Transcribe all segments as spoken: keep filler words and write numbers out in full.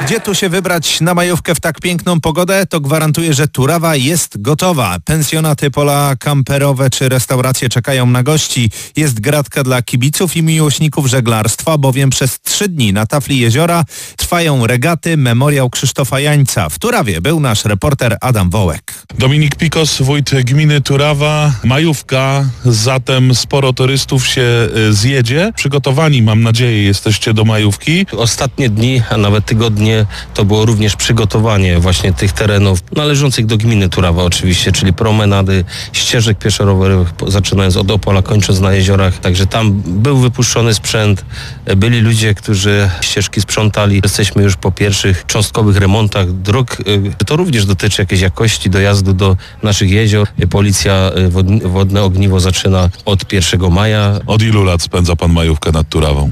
Gdzie tu się wybrać na majówkę w tak piękną pogodę? To gwarantuje, że Turawa jest gotowa. Pensjonaty pola kamperowe czy restauracje czekają na gości. Jest gratka dla kibiców i miłośników żeglarstwa, bowiem przez trzy dni na tafli jeziora trwają regaty Memoriał Krzysztofa Jańca. W Turawie był nasz reporter Adam Wołek. Dominik Pikos, wójt gminy Turawa. Majówka, zatem sporo turystów się zjedzie. Przygotowani, mam nadzieję, jesteście do majówki. Ostatnie dni, a nawet tygodnie to było również przygotowanie właśnie tych terenów należących do gminy Turawa oczywiście, czyli promenady, ścieżek pieszo-rowerowych, zaczynając od Opola, kończąc na jeziorach. Także tam był wypuszczony sprzęt, byli ludzie, którzy ścieżki sprzątali. Jesteśmy już po pierwszych cząstkowych remontach dróg. To również dotyczy jakiejś jakości dojazdu do naszych jezior. Policja Wodne Ogniwo zaczyna od pierwszego maja. Od ilu lat spędza pan majówkę nad Turawą?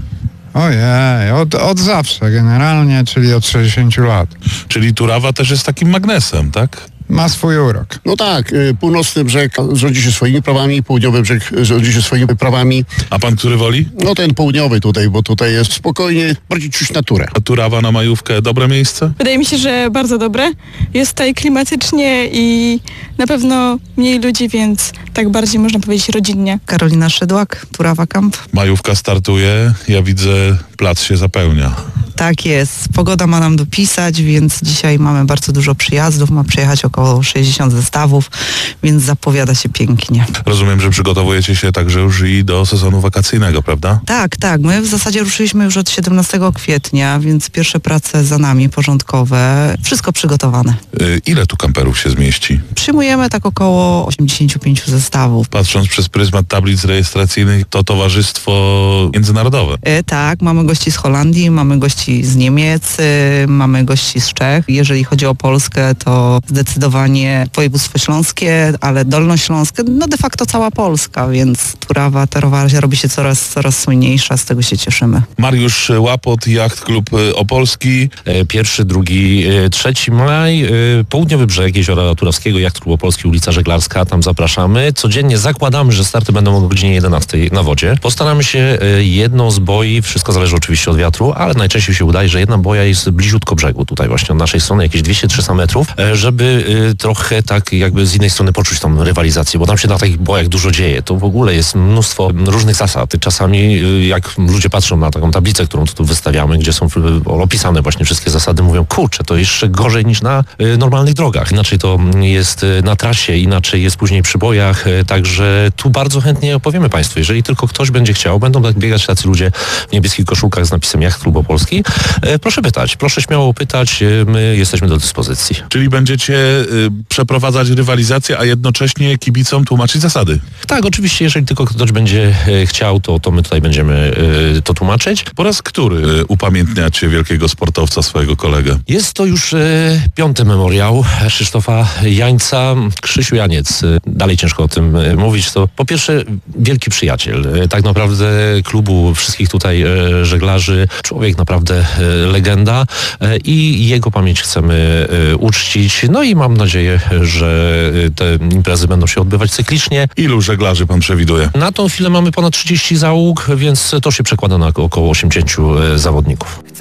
Ojej, od, od zawsze generalnie, czyli od sześćdziesięciu lat. Czyli Turawa też jest takim magnesem, tak? Ma swój urok. No tak, y, północny brzeg rządzi się swoimi prawami, południowy brzeg rządzi się swoimi prawami. A pan który woli? No ten południowy tutaj, bo tutaj jest spokojnie, bardziej czuć naturę. A Turawa na majówkę dobre miejsce? Wydaje mi się, że bardzo dobre. Jest tutaj klimatycznie i na pewno mniej ludzi, więc tak bardziej można powiedzieć rodzinnie. Karolina Szydłak, Turawa Camp. Majówka startuje, ja widzę, plac się zapełnia. Tak jest. Pogoda ma nam dopisać, więc dzisiaj mamy bardzo dużo przyjazdów. Ma przyjechać około sześćdziesiąt zestawów, więc zapowiada się pięknie. Rozumiem, że przygotowujecie się także już i do sezonu wakacyjnego, prawda? Tak, tak. My w zasadzie ruszyliśmy już od siedemnastego kwietnia, więc pierwsze prace za nami, porządkowe. Wszystko przygotowane. Yy, ile tu kamperów się zmieści? Przyjmujemy tak około osiemdziesiąt pięć zestawów. Patrząc przez pryzmat tablic rejestracyjnych, to towarzystwo międzynarodowe. E, tak, mamy gości z Holandii, mamy gości z Niemiec, y, mamy gości z Czech. Jeżeli chodzi o Polskę, to zdecydowanie województwo śląskie, ale dolnośląskie, no de facto cała Polska, więc Turawa, ta rowerzia robi się coraz, coraz słynniejsza, z tego się cieszymy. Mariusz Łapot, Jacht Klub Opolski. Pierwszy, drugi, trzeci maj, południowy brzeg Jeziora Turawskiego, Jacht Klub Opolski, ulica Żeglarska, tam zapraszamy. Codziennie zakładamy, że starty będą o godzinie jedenastej na wodzie. Postaramy się jedną z boi, wszystko zależy oczywiście od wiatru, ale najczęściej się udaje, że jedna boja jest bliziutko brzegu tutaj właśnie od naszej strony, jakieś dwieście trzysta metrów, żeby trochę tak jakby z innej strony poczuć tą rywalizację, bo tam się na takich bojach dużo dzieje. To w ogóle jest mnóstwo różnych zasad. Czasami jak ludzie patrzą na taką tablicę, którą tu wystawiamy, gdzie są opisane właśnie wszystkie zasady, mówią, kurczę, to jeszcze gorzej niż na normalnych drogach. Inaczej to jest na trasie, inaczej jest później przy bojach, także tu bardzo chętnie opowiemy Państwu. Jeżeli tylko ktoś będzie chciał, będą tak biegać tacy ludzie w niebieskich koszulkach z napisem Jacht Klub Opolski. Proszę pytać, proszę śmiało pytać, my jesteśmy do dyspozycji. Czyli będziecie y, przeprowadzać rywalizację, a jednocześnie kibicom tłumaczyć zasady? Tak, oczywiście, jeżeli tylko ktoś będzie y, chciał, to, to my tutaj będziemy y, to tłumaczyć. Po raz który y, upamiętniacie wielkiego sportowca, swojego kolegę? Jest to już y, piąty memoriał Krzysztofa Jańca. Krzysiu Janiec, y, dalej ciężko o tym y, mówić, to po pierwsze wielki przyjaciel, y, tak naprawdę klubu wszystkich tutaj y, żeglarzy, człowiek naprawdę legenda i jego pamięć chcemy uczcić. No i mam nadzieję, że te imprezy będą się odbywać cyklicznie. Ilu żeglarzy pan przewiduje? Na tą chwilę mamy ponad trzydzieści załóg, więc to się przekłada na około osiemdziesięciu zawodników.